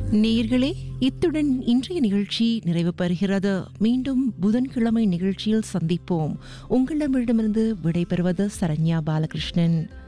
நேயர்களே, இத்துடன் இன்றைய நிகழ்ச்சி நிறைவு பெறுகிறது. மீண்டும் புதன்கிழமை நிகழ்ச்சியில் சந்திப்போம். உங்களிடமிருந்து விடைபெறுவது சரண்யா பாலகிருஷ்ணன்.